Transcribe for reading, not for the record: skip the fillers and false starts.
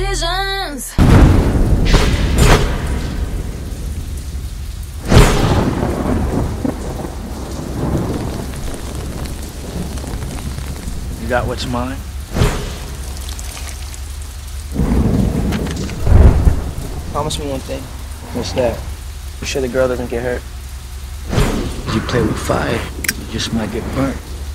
decisions. You got what's mine? Promise me one thing. What's that? Make sure the girl doesn't get hurt. You play with fire, you just might get burnt.